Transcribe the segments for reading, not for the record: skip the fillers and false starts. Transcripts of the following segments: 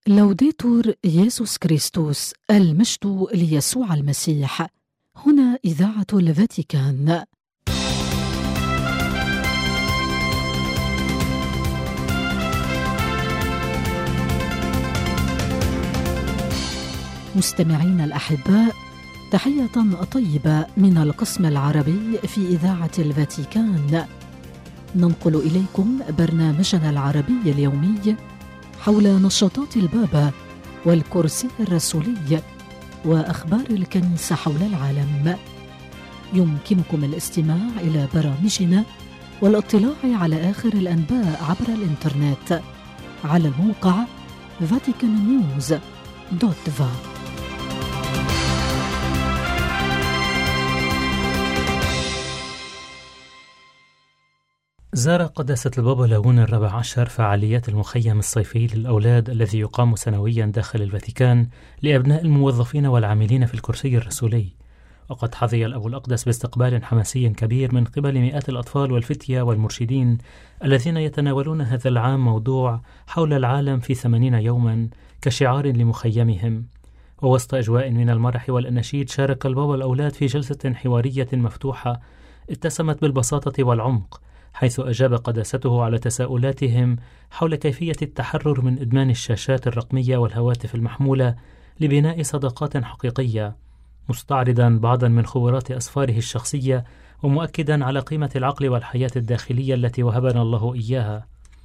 لوديتور يسوع كريستوس، المجد ليسوع المسيح. هنا إذاعة الفاتيكان. مستمعين الأحباء، تحية طيبة من القسم العربي في إذاعة الفاتيكان. ننقل إليكم برنامجنا العربي اليومي حول نشاطات البابا والكرسي الرسولي وأخبار الكنيسة حول العالم. يمكنكم الاستماع إلى برامجنا والاطلاع على آخر الأنباء عبر الإنترنت على الموقع vaticannews.va. زار قداسة البابا لاون الرابع عشر فعاليات المخيم الصيفي للأولاد الذي يقام سنويا داخل الفاتيكان لأبناء الموظفين والعاملين في الكرسي الرسولي. وقد حظي الأب الأقدس باستقبال حماسي كبير من قبل مئات الأطفال والفتية والمرشدين الذين يتناولون هذا العام موضوع حول العالم في 80 يوما كشعار لمخيمهم. ووسط أجواء من المرح والأناشيد شارك البابا الأولاد في جلسة حوارية مفتوحة اتسمت بالبساطة والعمق، حيث أجاب قداسته على تساؤلاتهم حول كيفية التحرر من إدمان الشاشات الرقمية والهواتف المحمولة لبناء صداقات حقيقية، مستعرضا بعضا من خبرات أسفاره الشخصية ومؤكدا على قيمة العقل والحياة الداخلية التي وهبنا الله إياها.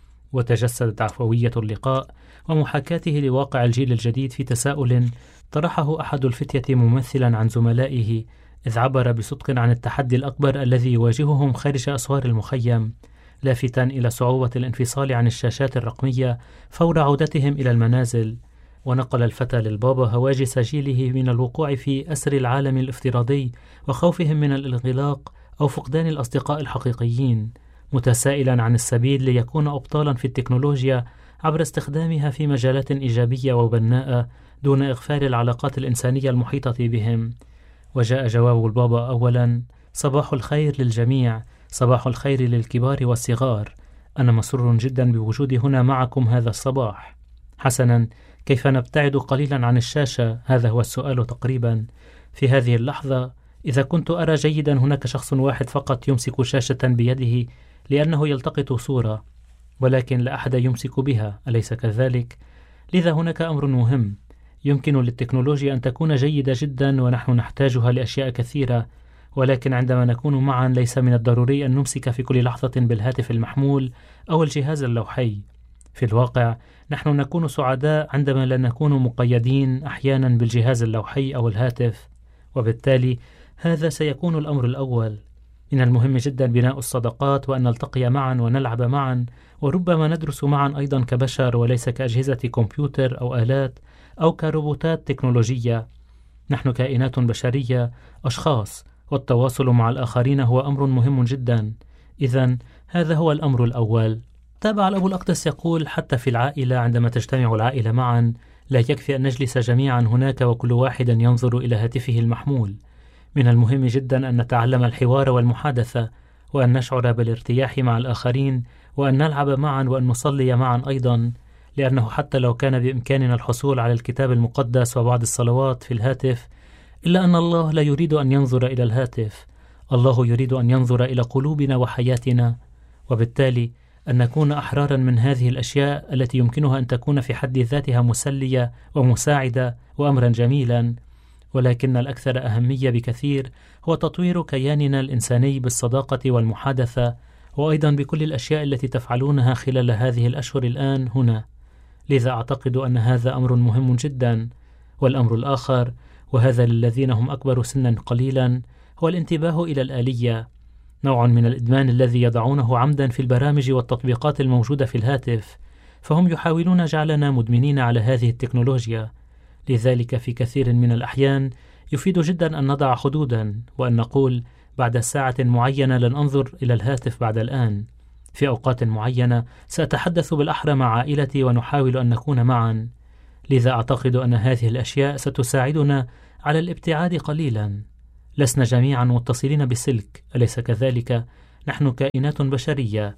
وتجسدت عفوية اللقاء ومحاكاته لواقع الجيل الجديد في تساؤل طرحه أحد الفتية ممثلا عن زملائه، إذ عبر بصدق عن التحدي الأكبر الذي يواجههم خارج أسوار المخيم، لافتا إلى صعوبة الانفصال عن الشاشات الرقمية فور عودتهم إلى المنازل. ونقل الفتى للبابا هواجس جيله من الوقوع في أسر العالم الافتراضي وخوفهم من الانغلاق أو فقدان الأصدقاء الحقيقيين، متسائلا عن السبيل ليكون أبطالا في التكنولوجيا عبر استخدامها في مجالات إيجابية وبناءة دون إغفال العلاقات الإنسانية المحيطة بهم. وجاء جواب البابا أولا: صباح الخير للجميع، صباح الخير للكبار والصغار، أنا مسرور جدا بوجودي هنا معكم هذا الصباح. حسنا، كيف نبتعد قليلا عن الشاشة؟ هذا هو السؤال تقريبا. في هذه اللحظة إذا كنت أرى جيدا هناك شخص واحد فقط يمسك شاشة بيده لأنه يلتقط صورة، ولكن لا أحد يمسك بها، أليس كذلك؟ لذا هناك أمر مهم، يمكن للتكنولوجيا أن تكون جيدة جدا ونحن نحتاجها لأشياء كثيرة، ولكن عندما نكون معا ليس من الضروري أن نمسك في كل لحظة بالهاتف المحمول أو الجهاز اللوحي. في الواقع نحن نكون سعداء عندما لا نكون مقيدين أحيانا بالجهاز اللوحي أو الهاتف، وبالتالي هذا سيكون الأمر الأول. من المهم جدا بناء الصداقات وأن نلتقي معا ونلعب معا، وربما ندرس معا أيضا كبشر وليس كأجهزة كمبيوتر أو آلات أو كروبوتات تكنولوجية. نحن كائنات بشرية، أشخاص، والتواصل مع الآخرين هو أمر مهم جدا. إذن هذا هو الأمر الأول. تابع الأب الأقدس يقول: حتى في العائلة عندما تجتمع العائلة معا لا يكفي أن نجلس جميعا هناك وكل واحد ينظر إلى هاتفه المحمول. من المهم جدا أن نتعلم الحوار والمحادثة، وأن نشعر بالارتياح مع الآخرين، وأن نلعب معا وأن نصلي معا أيضا، لأنه حتى لو كان بإمكاننا الحصول على الكتاب المقدس وبعض الصلوات في الهاتف، إلا أن الله لا يريد أن ينظر إلى الهاتف، الله يريد أن ينظر إلى قلوبنا وحياتنا. وبالتالي أن نكون أحرارا من هذه الأشياء التي يمكنها أن تكون في حد ذاتها مسلية ومساعدة وأمرا جميلا، ولكن الأكثر أهمية بكثير هو تطوير كياننا الإنساني بالصداقة والمحادثة، وأيضا بكل الأشياء التي تفعلونها خلال هذه الأشهر الآن هنا. لذا أعتقد أن هذا أمر مهم جدا. والأمر الآخر، وهذا للذين هم أكبر سنا قليلا، هو الانتباه إلى الآلية، نوع من الإدمان الذي يضعونه عمدا في البرامج والتطبيقات الموجودة في الهاتف، فهم يحاولون جعلنا مدمنين على هذه التكنولوجيا. لذلك في كثير من الأحيان يفيد جدا أن نضع حدودا، وأن نقول: بعد ساعة معينة لن أنظر إلى الهاتف بعد الآن، في أوقات معينة سأتحدث بالأحرى مع عائلتي ونحاول أن نكون معا. لذا أعتقد أن هذه الأشياء ستساعدنا على الابتعاد قليلا. لسنا جميعا متصلين بسلك، أليس كذلك؟ نحن كائنات بشرية،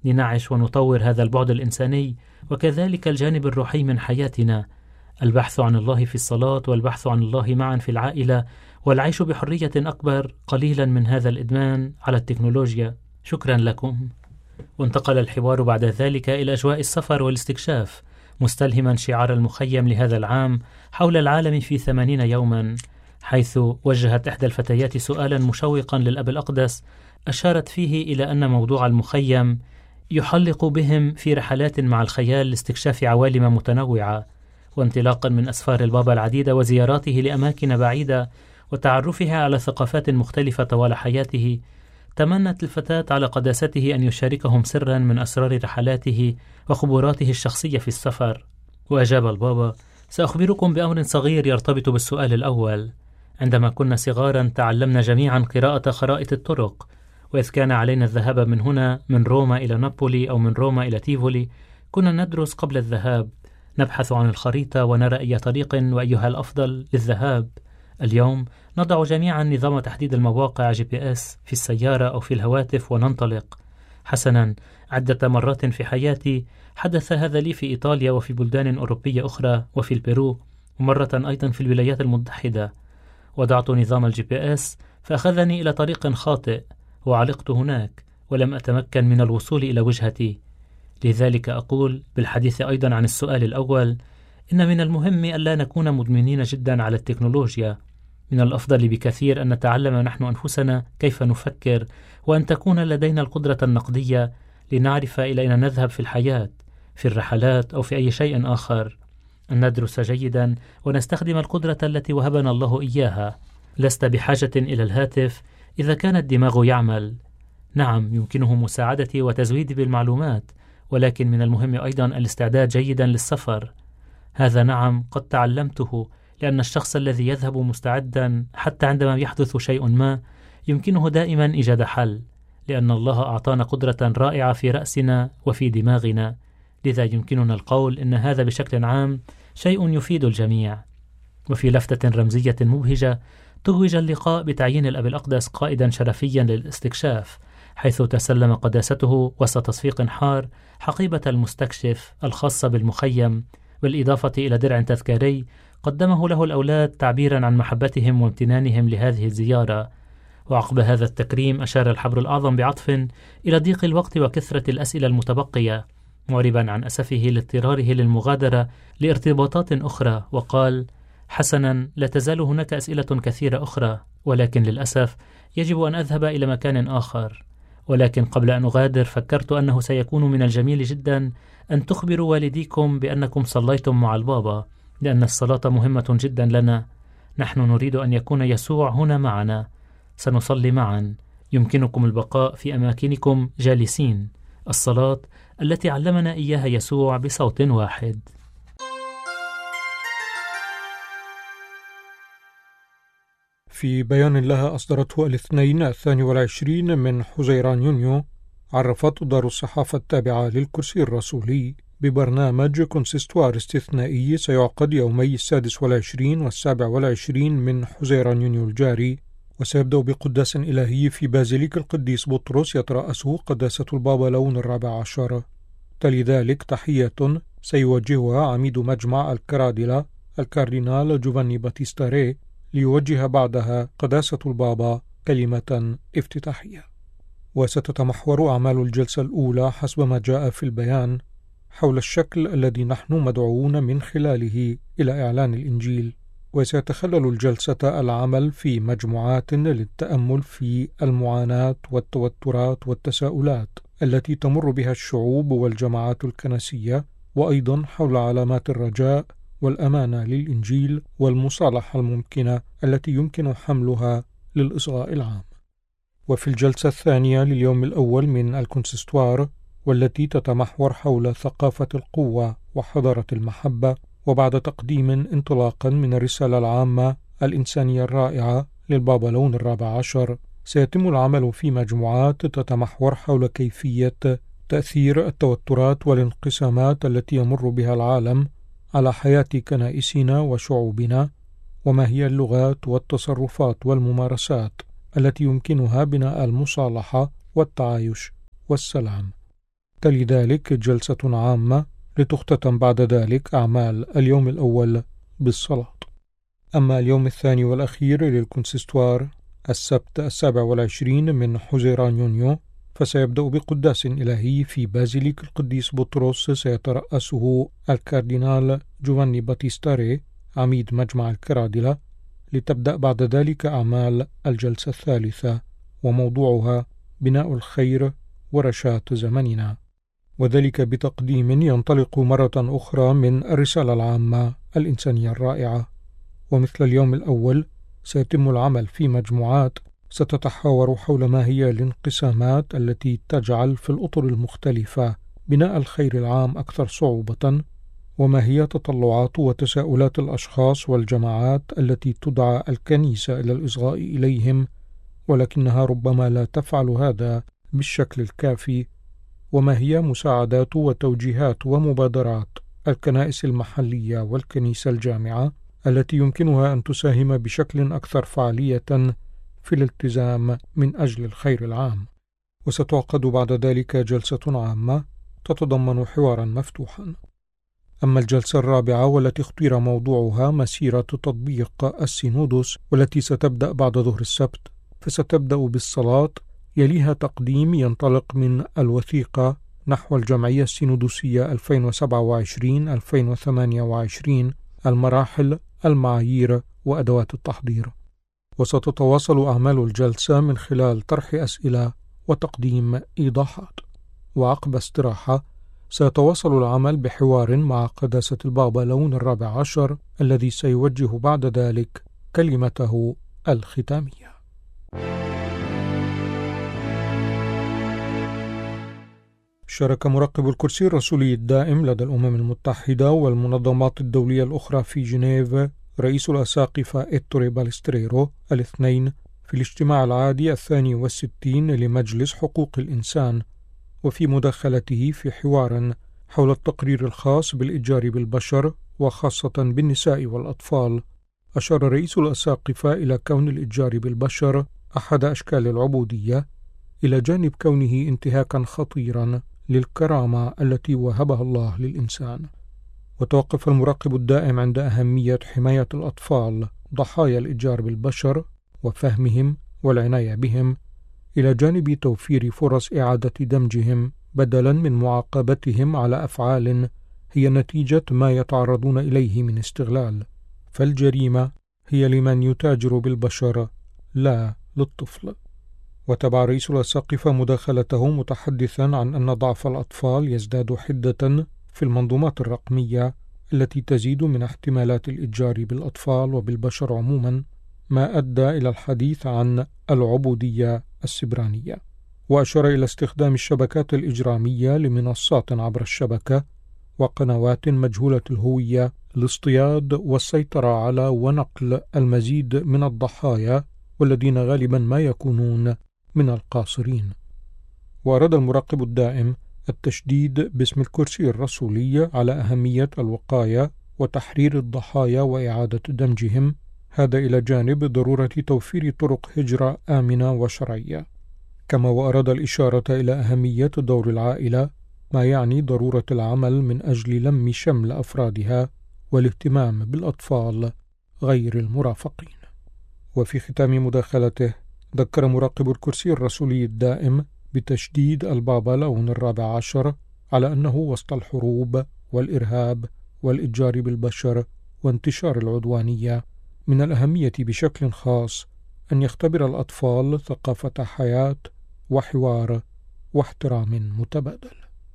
لنعش ونطور هذا البعد الإنساني وكذلك الجانب الروحي من حياتنا، البحث عن الله في الصلاة والبحث عن الله معا في العائلة والعيش بحرية أكبر قليلا من هذا الإدمان على التكنولوجيا. شكرا لكم. وانتقل الحوار بعد ذلك إلى أجواء السفر والاستكشاف، مستلهما شعار المخيم لهذا العام حول العالم في 80 يوما، حيث وجهت إحدى الفتيات سؤالا مشوقا للأب الأقدس أشارت فيه إلى أن موضوع المخيم يحلق بهم في رحلات مع الخيال لاستكشاف عوالم متنوعة، وانطلاقا من أسفار البابا العديدة وزياراته لأماكن بعيدة وتعرفها على ثقافات مختلفة طوال حياته، تمنت الفتاة على قداسته أن يشاركهم سرا من أسرار رحلاته وخبراته الشخصية في السفر. وأجاب البابا: سأخبركم بأمر صغير يرتبط بالسؤال الأول. عندما كنا صغارا تعلمنا جميعا قراءة خرائط الطرق، وإذ كان علينا الذهاب من هنا من روما إلى نابولي أو من روما إلى تيفولي، كنا ندرس قبل الذهاب، نبحث عن الخريطة ونرى أي طريق وأيها الأفضل للذهاب. اليوم نضع جميعا نظام تحديد المواقع GPS في السيارة أو في الهواتف وننطلق. حسنا، عدة مرات في حياتي حدث هذا لي في إيطاليا وفي بلدان أوروبية أخرى وفي البيرو، ومرة أيضا في الولايات المتحدة. وضعت نظام GPS فأخذني إلى طريق خاطئ وعلقت هناك ولم أتمكن من الوصول إلى وجهتي. لذلك أقول بالحديث أيضا عن السؤال الأول إن من المهم ألا نكون مدمنين جدا على التكنولوجيا. من الأفضل بكثير أن نتعلم نحن أنفسنا كيف نفكر، وأن تكون لدينا القدرة النقدية لنعرف إلى أين نذهب في الحياة، في الرحلات أو في أي شيء آخر، أن ندرس جيدا ونستخدم القدرة التي وهبنا الله إياها. لست بحاجة إلى الهاتف إذا كان الدماغ يعمل. نعم، يمكنه مساعدتي وتزويدي بالمعلومات، ولكن من المهم أيضا الاستعداد جيدا للسفر. هذا نعم قد تعلمته، لأن الشخص الذي يذهب مستعدا حتى عندما يحدث شيء ما يمكنه دائما إيجاد حل، لأن الله أعطانا قدرة رائعة في رأسنا وفي دماغنا. لذا يمكننا القول إن هذا بشكل عام شيء يفيد الجميع. وفي لفتة رمزية مبهجة توج اللقاء بتعيين الأب الأقدس قائدا شرفيا للاستكشاف، حيث تسلم قداسته وسط تصفيق حار حقيبة المستكشف الخاصة بالمخيم، بالإضافة إلى درع تذكاري قدمه له الأولاد تعبيرا عن محبتهم وامتنانهم لهذه الزيارة. وعقب هذا التكريم أشار الحبر الأعظم بعطف إلى ضيق الوقت وكثرة الأسئلة المتبقية، معربا عن أسفه لاضطراره للمغادرة لارتباطات أخرى، وقال: حسنا، لا تزال هناك أسئلة كثيرة أخرى، ولكن للأسف يجب أن أذهب إلى مكان آخر. ولكن قبل أن أغادر فكرت أنه سيكون من الجميل جدا أن تخبروا والديكم بأنكم صليتم مع البابا، لأن الصلاة مهمة جدا لنا. نحن نريد أن يكون يسوع هنا معنا. سنصلي معا. يمكنكم البقاء في أماكنكم جالسين. الصلاة التي علمنا إياها يسوع بصوت واحد. في بيان لها أصدرته الاثنين 22 من حزيران يونيو، عرفت دار الصحافة التابعة للكرسي الرسولي ببرنامج كونسيستوار استثنائي سيعقد يومي 26 و27 من حزيران يونيو الجاري، وسيبدأ بقداس إلهي في بازيليك القديس بطرس يترأسه قداسة البابا لون 14. تلي ذلك تحية سيوجهها عميد مجمع الكراديلا الكاردينال جوفاني باتيستا ري، ليوجه بعدها قداسة البابا كلمة افتتاحية. وستتمحور أعمال الجلسة الأولى حسب ما جاء في البيان حول الشكل الذي نحن مدعوون من خلاله إلى إعلان الإنجيل. وسيتخلل الجلسة العمل في مجموعات للتأمل في المعاناة والتوترات والتساؤلات التي تمر بها الشعوب والجماعات الكنسية، وأيضا حول علامات الرجاء والأمانة للإنجيل والمصالحة الممكنة التي يمكن حملها للإصغاء العام. وفي الجلسة الثانية لليوم الأول من الكونسيستوار، والتي تتمحور حول ثقافة القوة وحضارة المحبة، وبعد تقديم انطلاقا من الرسالة العامة الإنسانية الرائعة للبابا لون 14، سيتم العمل في مجموعات تتمحور حول كيفية تأثير التوترات والانقسامات التي يمر بها العالم على حياة كنائسنا وشعوبنا، وما هي اللغات والتصرفات والممارسات التي يمكنها بناء المصالحة والتعايش والسلام. تلي ذلك جلسة عامة لتختتم بعد ذلك أعمال اليوم الأول بالصلاة. أما اليوم الثاني والأخير للكونسيستوار السبت 27 من حزيران يونيو فسيبدأ بقداس إلهي في بازيليك القديس بطرس سيترأسه الكاردينال جوفاني باتيستاري عميد مجمع الكرادلة، لتبدأ بعد ذلك أعمال الجلسة الثالثة وموضوعها بناء الخير ورشات زمننا، وذلك بتقديم ينطلق مرة أخرى من الرسالة العامة الإنسانية الرائعة. ومثل اليوم الأول سيتم العمل في مجموعات ستتحاور حول ما هي الانقسامات التي تجعل في الأطر المختلفة بناء الخير العام أكثر صعوبة، وما هي تطلعات وتساؤلات الأشخاص والجماعات التي تدعى الكنيسة إلى الإصغاء إليهم، ولكنها ربما لا تفعل هذا بالشكل الكافي، وما هي مساعدات وتوجيهات ومبادرات الكنائس المحلية والكنيسة الجامعة التي يمكنها أن تساهم بشكل أكثر فعالية في الالتزام من أجل الخير العام. وستعقد بعد ذلك جلسة عامة تتضمن حوارا مفتوحا. أما الجلسة الرابعة والتي اختير موضوعها مسيرة تطبيق السينودوس والتي ستبدأ بعد ظهر السبت، فستبدأ بالصلاة يليها تقديم ينطلق من الوثيقة نحو الجمعية السينودوسية 2027-2028 المراحل، المعايير وأدوات التحضير. وستتواصل أعمال الجلسة من خلال طرح أسئلة وتقديم إيضاحات. وعقب استراحة سيتواصل العمل بحوار مع قداسة البابا لون 14 الذي سيوجه بعد ذلك كلمته الختامية. شارك مراقب الكرسي الرسولي الدائم لدى الأمم المتحدة والمنظمات الدولية الأخرى في جنيف رئيس الأساقفة إتوري بالستريرو الاثنين في الاجتماع العادي 62 لمجلس حقوق الإنسان، وفي مداخلته في حوار حول التقرير الخاص بالإتجار بالبشر وخاصة بالنساء والأطفال، أشار رئيس الأساقفة إلى كون الإتجار بالبشر أحد أشكال العبودية، إلى جانب كونه انتهاكا خطيرا للكرامة التي وهبها الله للإنسان. وتوقف المراقب الدائم عند أهمية حماية الأطفال ضحايا الإتجار بالبشر وفهمهم والعناية بهم، إلى جانب توفير فرص إعادة دمجهم بدلا من معاقبتهم على أفعال هي نتيجة ما يتعرضون إليه من استغلال، فالجريمة هي لمن يتاجر بالبشر لا للطفل. وتبع رئيس الأساقفة مداخلته متحدثا عن أن ضعف الأطفال يزداد حدة في المنظومات الرقمية التي تزيد من احتمالات الإتجار بالأطفال وبالبشر عموما، ما أدى إلى الحديث عن العبودية السبرانية. وأشار إلى استخدام الشبكات الإجرامية لمنصات عبر الشبكة وقنوات مجهولة الهوية لاصطياد والسيطرة على ونقل المزيد من الضحايا والذين غالبا ما يكونون من القاصرين. وأراد المراقب الدائم التشديد باسم الكرسي الرسولي على أهمية الوقاية وتحرير الضحايا وإعادة دمجهم، هذا إلى جانب ضرورة توفير طرق هجرة آمنة وشرعية. كما وأراد الإشارة إلى أهمية دور العائلة، ما يعني ضرورة العمل من أجل لم شمل أفرادها والاهتمام بالأطفال غير المرافقين. وفي ختام مداخلته ذكر مراقب الكرسي الرسولي الدائم بتشديد البابا لون 14 على أنه وسط الحروب والإرهاب والإتجار بالبشر وانتشار العدوانية من الأهمية بشكل خاص أن يختبر الأطفال ثقافة حياة وحوار واحترام متبادل.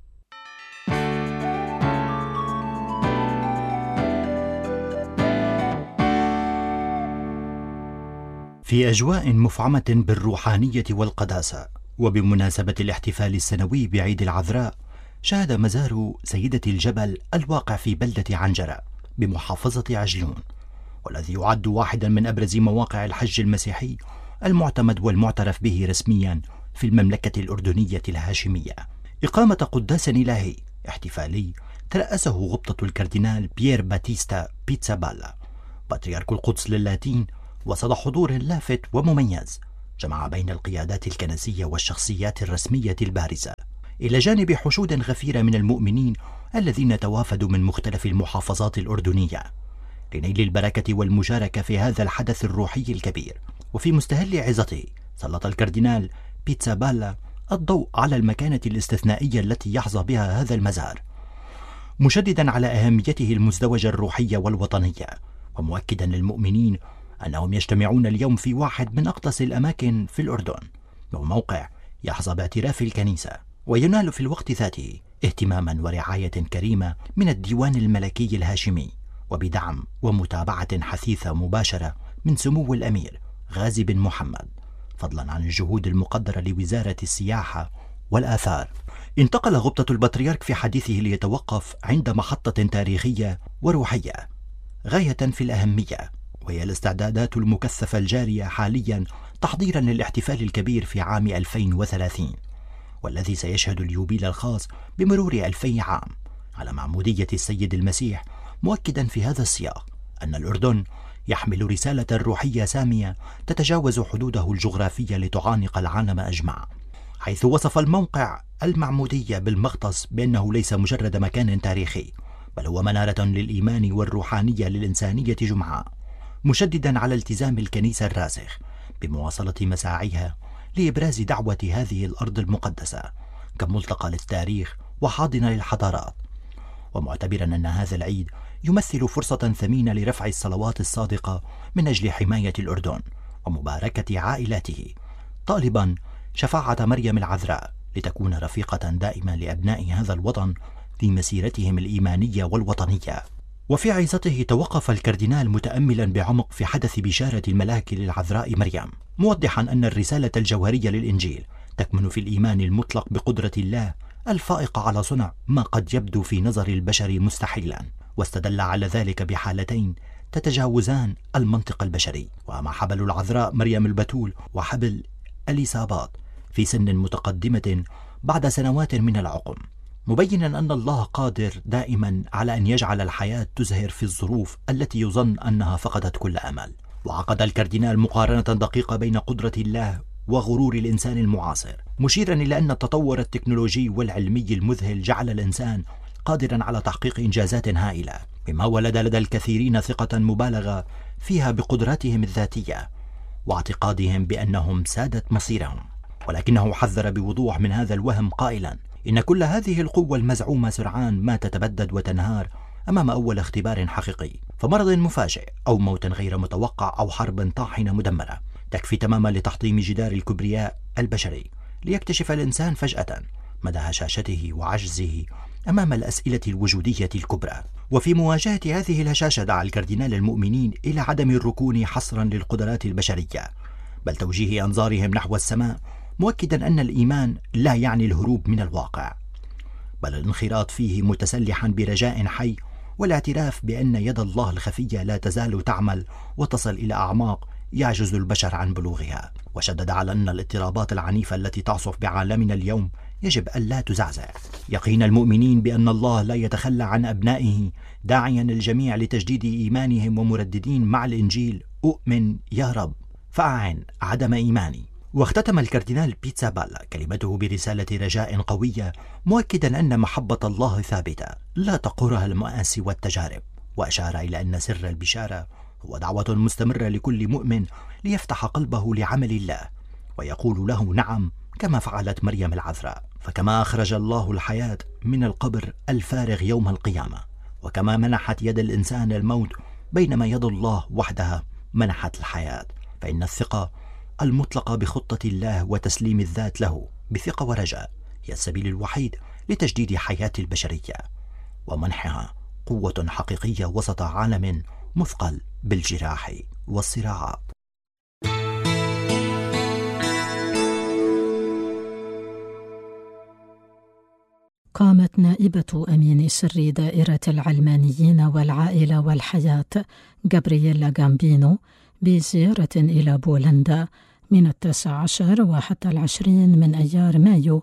في أجواء مفعمة بالروحانية والقداسة وبمناسبة الاحتفال السنوي بعيد العذراء، شهد مزار سيدة الجبل الواقع في بلدة عنجرة بمحافظة عجلون، والذي يعد واحدا من أبرز مواقع الحج المسيحي المعتمد والمعترف به رسميا في المملكة الأردنية الهاشمية، إقامة قداس إلهي احتفالي ترأسه غبطة الكاردينال بيير باتيستا بيتسابالا بطريرك القدس للاتين، وسط حضور لافت ومميز جمع بين القيادات الكنسية والشخصيات الرسمية البارزة، إلى جانب حشود غفيرة من المؤمنين الذين توافدوا من مختلف المحافظات الأردنية لنيل البركة والمشاركة في هذا الحدث الروحي الكبير. وفي مستهل عظته سلط الكاردينال بيتزابالا الضوء على المكانة الاستثنائية التي يحظى بها هذا المزار، مشددا على أهميته المزدوجة الروحية والوطنية، ومؤكدا للمؤمنين أنهم يجتمعون اليوم في واحد من أقدس الأماكن في الأردن، وموقع يحظى باعتراف الكنيسة وينال في الوقت ذاته اهتماما ورعاية كريمة من الديوان الملكي الهاشمي، وبدعم ومتابعة حثيثة مباشرة من سمو الأمير غازي بن محمد، فضلا عن الجهود المقدرة لوزارة السياحة والآثار. انتقل غبطة البطريرك في حديثه ليتوقف عند محطة تاريخية وروحية غاية في الأهمية، وهي الاستعدادات المكثفة الجارية حاليا تحضيرا للاحتفال الكبير في عام 2030، والذي سيشهد اليوبيل الخاص بمرور 2000 عام على معمودية السيد المسيح، مؤكدا في هذا السياق أن الأردن يحمل رسالة روحية سامية تتجاوز حدوده الجغرافية لتعانق العالم أجمع، حيث وصف الموقع المعمودية بالمغطس بأنه ليس مجرد مكان تاريخي، بل هو منارة للإيمان والروحانية للإنسانية جمعاء، مشددا على التزام الكنيسة الراسخ بمواصلة مساعيها لإبراز دعوة هذه الأرض المقدسة كملتقى للتاريخ وحاضنة للحضارات، ومعتبرا أن هذا العيد يمثل فرصة ثمينة لرفع الصلوات الصادقة من أجل حماية الأردن ومباركة عائلاته، طالبا شفاعة مريم العذراء لتكون رفيقة دائمة لأبناء هذا الوطن في مسيرتهم الإيمانية والوطنية. وفي عظته توقف الكاردينال متأملا بعمق في حدث بشارة الملاك للعذراء مريم، موضحا أن الرسالة الجوهرية للإنجيل تكمن في الإيمان المطلق بقدرة الله الفائقة على صنع ما قد يبدو في نظر البشر مستحيلا، واستدل على ذلك بحالتين تتجاوزان المنطق البشري، وما حبل العذراء مريم البتول وحبل إليصابات في سن متقدمة بعد سنوات من العقم، مبينا أن الله قادر دائما على أن يجعل الحياة تزهر في الظروف التي يظن أنها فقدت كل أمل. وعقد الكاردينال مقارنة دقيقة بين قدرة الله وغرور الإنسان المعاصر، مشيرا إلى أن التطور التكنولوجي والعلمي المذهل جعل الإنسان قادرا على تحقيق إنجازات هائلة، مما ولد لدى الكثيرين ثقة مبالغة فيها بقدراتهم الذاتية واعتقادهم بأنهم سادة مصيرهم. ولكنه حذر بوضوح من هذا الوهم قائلا إن كل هذه القوة المزعومة سرعان ما تتبدد وتنهار أمام أول اختبار حقيقي، فمرض مفاجئ أو موت غير متوقع أو حرب طاحنة مدمرة تكفي تماما لتحطيم جدار الكبرياء البشري، ليكتشف الإنسان فجأة مدى هشاشته وعجزه أمام الأسئلة الوجودية الكبرى. وفي مواجهة هذه الهشاشة دعا الكاردينال المؤمنين إلى عدم الركون حصرا للقدرات البشرية، بل توجيه أنظارهم نحو السماء، مؤكدا أن الإيمان لا يعني الهروب من الواقع، بل الانخراط فيه متسلحا برجاء حي والاعتراف بأن يد الله الخفية لا تزال تعمل وتصل إلى أعماق يعجز البشر عن بلوغها. وشدد على أن الاضطرابات العنيفة التي تعصف بعالمنا اليوم يجب ألا تزعزع يقين المؤمنين بأن الله لا يتخلى عن أبنائه، داعيا الجميع لتجديد إيمانهم ومرددين مع الإنجيل: أؤمن يا رب فأعن عدم إيماني. واختتم الكاردينال بيتزابالا كلمته برسالة رجاء قوية، مؤكدا أن محبة الله ثابتة لا تقهرها المآسي والتجارب، وأشار إلى أن سر البشارة هو دعوة مستمرة لكل مؤمن ليفتح قلبه لعمل الله ويقول له نعم كما فعلت مريم العذراء، فكما أخرج الله الحياة من القبر الفارغ يوم القيامة، وكما منحت يد الإنسان الموت بينما يد الله وحدها منحت الحياة، فإن الثقة المطلقة بخطة الله وتسليم الذات له بثقة ورجاء هي السبيل الوحيد لتجديد حياة البشرية ومنحها قوة حقيقية وسط عالم مثقل بالجراح والصراعات. قامت نائبة أمين سر دائرة العلمانيين والعائلة والحياة جابرييلا غامبينو بزيارة إلى بولندا من 19 وحتى 20 من أيار مايو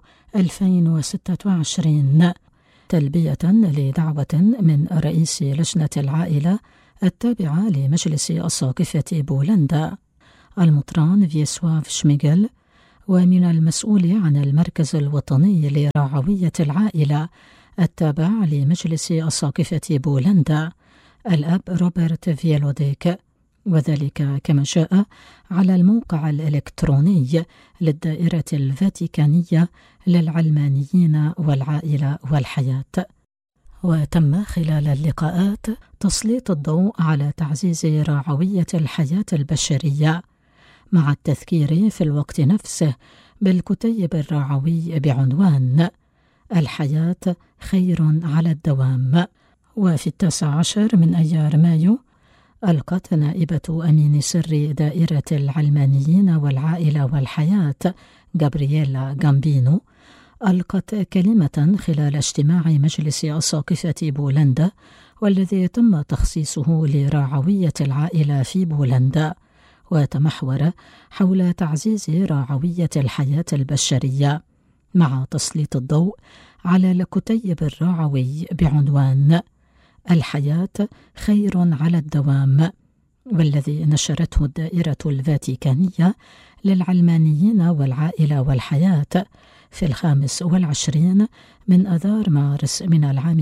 2026 تلبية لدعوة من رئيس لجنة العائلة التابعة لمجلس أساقفة بولندا المطران فيسواف شميغل، ومن المسؤول عن المركز الوطني لرعوية العائلة التابع لمجلس أساقفة بولندا الأب روبرت فيلوديك، وذلك كما جاء على الموقع الإلكتروني للدائرة الفاتيكانية للعلمانيين والعائلة والحياة. وتم خلال اللقاءات تسليط الضوء على تعزيز رعوية الحياة البشرية، مع التذكير في الوقت نفسه بالكتيب الرعوي بعنوان الحياة خير على الدوام. وفي 19 من أيار مايو ألقت نائبة أمين سر دائرة العلمانيين والعائلة والحياة غابرييلا غامبينو ألقت كلمة خلال اجتماع مجلس أساقفة بولندا، والذي تم تخصيصه لرعوية العائلة في بولندا، وتمحور حول تعزيز رعوية الحياة البشرية، مع تسليط الضوء على الكتيب الرعوي بعنوان الحياة خير على الدوام، والذي نشرته الدائرة الفاتيكانية للعلمانيين والعائلة والحياة في 25 من أذار مارس من العام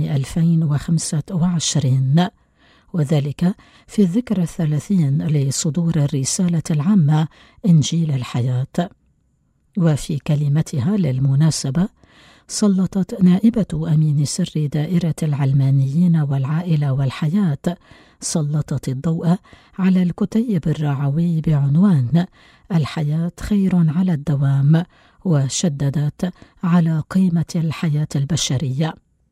2025، وذلك في الذكرى 30 لصدور الرسالة العامة إنجيل الحياة. وفي كلمتها للمناسبة سلطت نائبة أمين سر دائرة العلمانيين والعائلة والحياة سلطت الضوء على الكتيب الرعوي بعنوان الحياة خير على الدوام، وشددت على قيمة الحياة البشرية.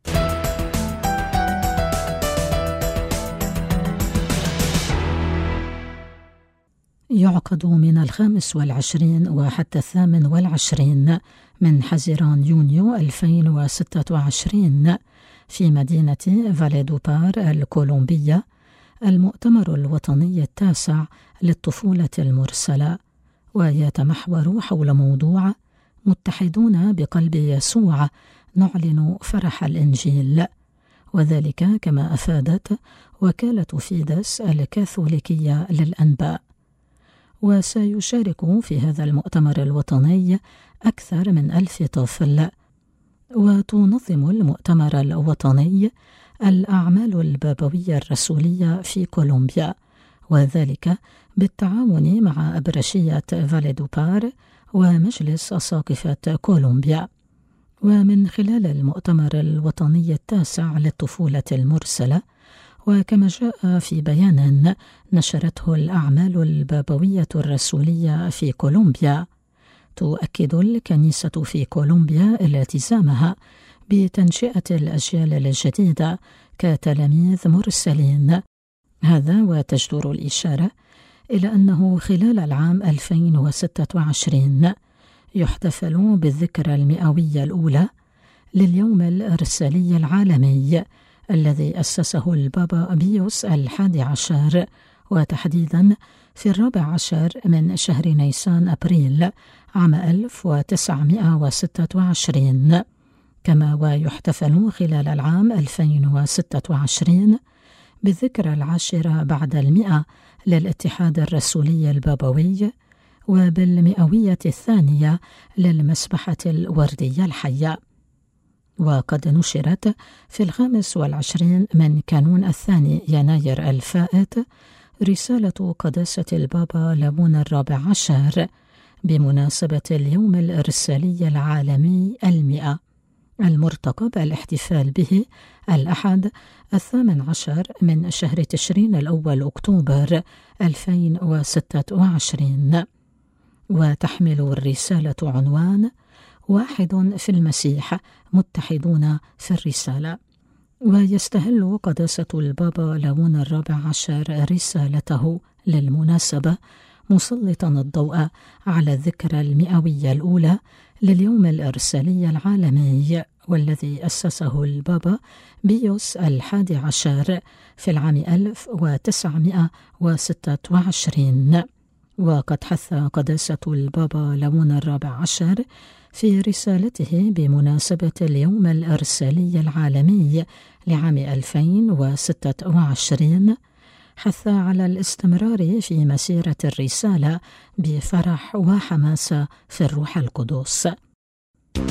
يعقد من 25 وحتى 28 من حزيران يونيو 2026 في مدينة فاليدوبار الكولومبية المؤتمر الوطني التاسع للطفولة المرسلة، ويتمحور حول موضوع متحدون بقلب يسوع نعلن فرح الإنجيل، وذلك كما أفادت وكالة فيدس الكاثوليكية للأنباء. وسيشارك في هذا المؤتمر الوطني أكثر من 1000 طفل. وتنظم المؤتمر الوطني الأعمال البابوية الرسولية في كولومبيا، وذلك بالتعاون مع أبرشية فاليدوبار ومجلس أساقفة كولومبيا. ومن خلال المؤتمر الوطني التاسع للطفولة المرسلة، وكما جاء في بيان نشرته الأعمال البابوية الرسولية في كولومبيا، تؤكد الكنيسة في كولومبيا التزامها بتنشئة الأجيال الجديدة كتلاميذ مرسلين. هذا وتجدر الإشارة إلى أنه خلال العام 2026 يحتفل بالذكرى المئوية الأولى لليوم الإرسالي العالمي الذي أسسه البابا بيوس 11، وتحديدا في 14 من شهر نيسان أبريل عام 1926. كما ويحتفل خلال العام 2026 بالذكرى 10 بعد 100 للاتحاد الرسولي البابوي، وبال100 الثانية للمسبحة الوردية الحية. وقد نشرت في 25 من كانون 2 يناير الفائت رسالة قداسة البابا لابون 14 بمناسبة اليوم الإرسالي العالمي 100 المرتقب الاحتفال به الأحد 18 من شهر تشرين الأول أكتوبر 2026. وتحمل الرسالة عنوان واحد في المسيح متحدون في الرسالة. ويستهل قداسة البابا لابون 14 رسالته للمناسبة مسلطا الضوء على الذكرى المئوية الأولى لليوم الإرسالي العالمي، والذي أسسه البابا بيوس 11 في العام 1926. وقد حث قداسة البابا لابون 14 في رسالته بمناسبة اليوم الإرسالي العالمي لعام 2026 حث على الاستمرار في مسيرة الرسالة بفرح وحماسة في الروح القدس.